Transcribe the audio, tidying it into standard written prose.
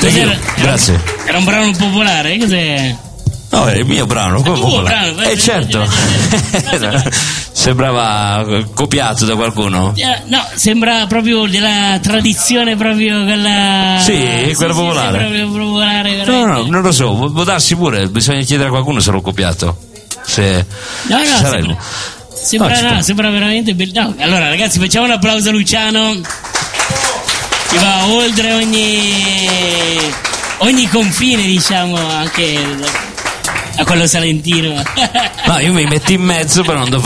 Grazie. Era un brano popolare? Cos'è? No, è il mio brano, brano, certo. Sembrava copiato da qualcuno? No, sembra proprio della tradizione, proprio quella. Sì, quella popolare. Proprio popolare. No, non lo so, può darsi pure, bisogna chiedere a qualcuno se l'ho copiato. No, sembra veramente bello. No, allora ragazzi, facciamo un applauso a Luciano, che va oltre ogni confine, diciamo, anche a quello salentino. No, io mi metto in mezzo, però non